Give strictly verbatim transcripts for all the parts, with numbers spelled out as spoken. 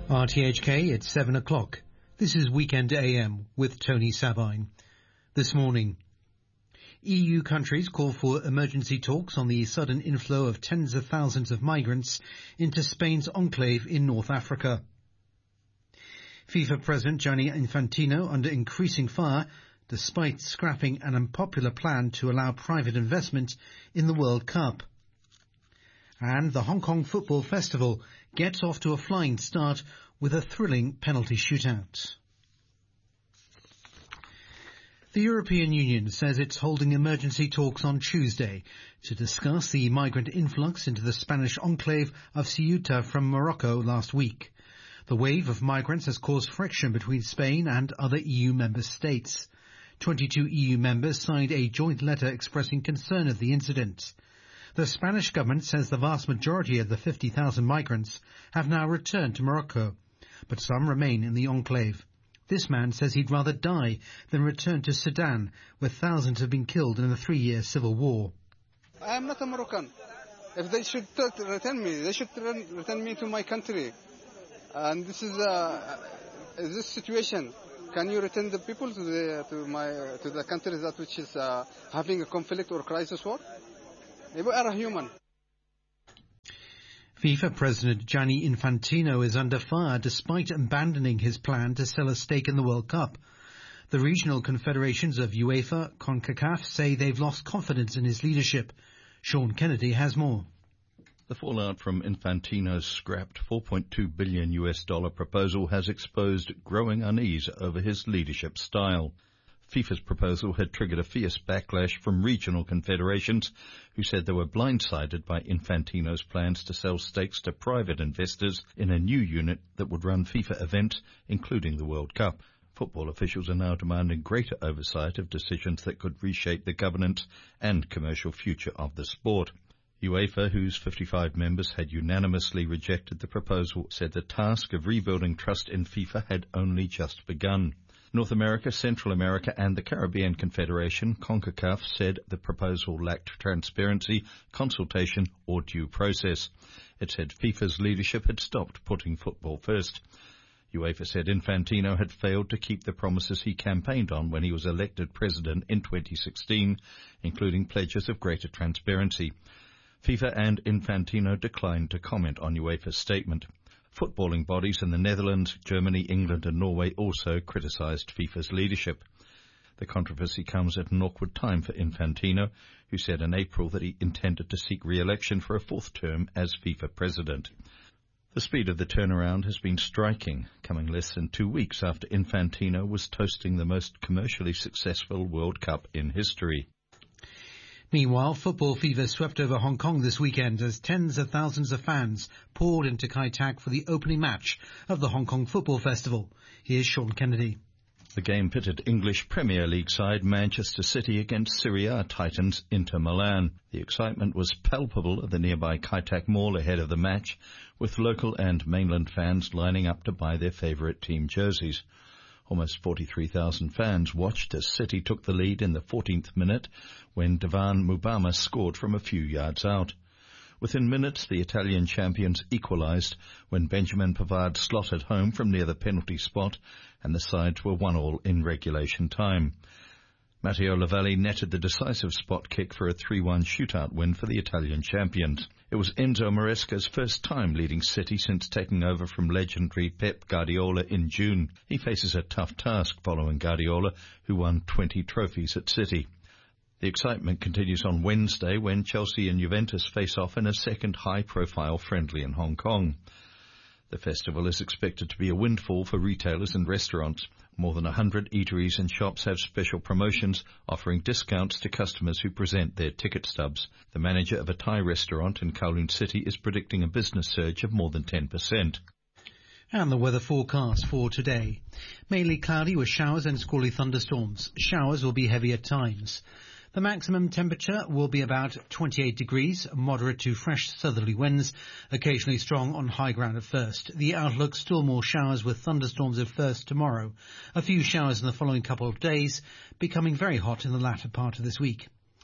R T H K, it's seven o'clock. This is Weekend A M with Tony Sabine. This morning, E U countries call for emergency talks on the sudden inflow of tens of thousands of migrants into Spain's enclave in North Africa. FIFA President Gianni Infantino under increasing fire despite scrapping an unpopular plan to allow private investment in the World Cup. And the Hong Kong Football Festival gets off to a flying start with a thrilling penalty shootout. The European Union says it's holding emergency talks on Tuesday to discuss the migrant influx into the Spanish enclave of Ceuta from Morocco last week. The wave of migrants has caused friction between Spain and other E U member states. twenty-two E U members signed a joint letter expressing concern at the incident. The Spanish government says the vast majority of the fifty thousand migrants have now returned to Morocco, but some remain in the enclave. This man says he'd rather die than return to Sudan, where thousands have been killed in a three-year civil war. I am not a Moroccan. If they should return me, they should return me to my country. And this is uh, this situation. Can you return the people to the to my to the country that which is uh, having a conflict or crisis war? We are human. FIFA President Gianni Infantino is under fire despite abandoning his plan to sell a stake in the World Cup. The regional confederations of UEFA, CONCACAF say they've lost confidence in his leadership. Sean Kennedy has more. The fallout from Infantino's scrapped four point two billion U S dollar proposal has exposed growing unease over his leadership style. FIFA's proposal had triggered a fierce backlash from regional confederations who said they were blindsided by Infantino's plans to sell stakes to private investors in a new unit that would run FIFA events, including the World Cup. Football officials are now demanding greater oversight of decisions that could reshape the governance and commercial future of the sport. UEFA, whose fifty-five members had unanimously rejected the proposal, said the task of rebuilding trust in FIFA had only just begun. North America, Central America and the Caribbean Confederation, CONCACAF, said the proposal lacked transparency, consultation or due process. It said FIFA's leadership had stopped putting football first. UEFA said Infantino had failed to keep the promises he campaigned on when he was elected president in twenty sixteen, including pledges of greater transparency. FIFA and Infantino declined to comment on UEFA's statement. Footballing bodies in the Netherlands, Germany, England and Norway also criticised FIFA's leadership. The controversy comes at an awkward time for Infantino, who said in April that he intended to seek re-election for a fourth term as FIFA president. The speed of the turnaround has been striking, coming less than two weeks after Infantino was toasting the most commercially successful World Cup in history. Meanwhile, football fever swept over Hong Kong this weekend as tens of thousands of fans poured into Kai Tak for the opening match of the Hong Kong Football Festival. Here's Sean Kennedy. The game pitted English Premier League side Manchester City against Serie A titans Inter Milan. The excitement was palpable at the nearby Kai Tak Mall ahead of the match, with local and mainland fans lining up to buy their favourite team jerseys. Almost forty-three thousand fans watched as City took the lead in the fourteenth minute when Devan Mubama scored from a few yards out. Within minutes, the Italian champions equalised when Benjamin Pavard slotted home from near the penalty spot and the sides were one all in regulation time. Matteo Lavalli netted the decisive spot kick for a three one shootout win for the Italian champions. It was Enzo Maresca's first time leading City since taking over from legendary Pep Guardiola in June. He faces a tough task following Guardiola, who won twenty trophies at City. The excitement continues on Wednesday when Chelsea and Juventus face off in a second high-profile friendly in Hong Kong. The festival is expected to be a windfall for retailers and restaurants. More than one hundred eateries and shops have special promotions offering discounts to customers who present their ticket stubs. The manager of a Thai restaurant in Kowloon City is predicting a business surge of more than ten percent. And the weather forecast for today. Mainly cloudy with showers and squally thunderstorms. Showers will be heavy at times. The maximum temperature will be about twenty-eight degrees, moderate to fresh southerly winds, occasionally strong on high ground at first. The outlook, still more showers with thunderstorms at first tomorrow. A few showers in the following couple of days, becoming very hot in the latter part of this week.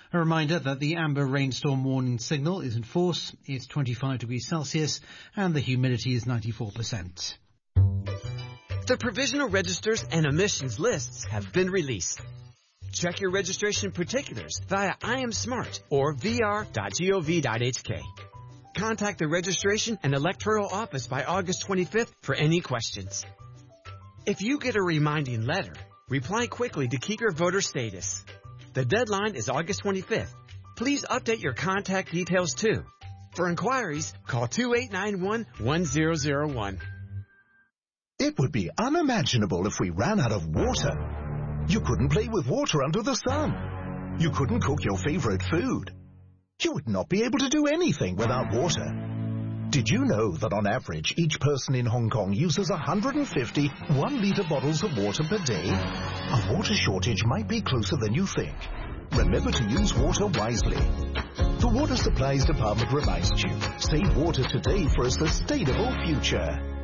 A reminder that the amber rainstorm warning signal is in force. It's twenty-five degrees Celsius and the humidity is ninety-four percent. The provisional registers and emissions lists have been released. Check your registration particulars via I am Smart or v r dot gov dot h k. Contact the registration and electoral office by August twenty-fifth for any questions. If you get a reminding letter, reply quickly to keep your voter status. The deadline is August twenty-fifth. Please update your contact details too. For inquiries, call two eight nine one, one zero zero one. It would be unimaginable if we ran out of water. You couldn't play with water under the sun. You couldn't cook your favorite food. You would not be able to do anything without water. Did you know that on average, each person in Hong Kong uses one hundred fifty one-litre bottles of water per day? A water shortage might be closer than you think. Remember to use water wisely. The Water Supplies Department reminds you, save water today for a sustainable future.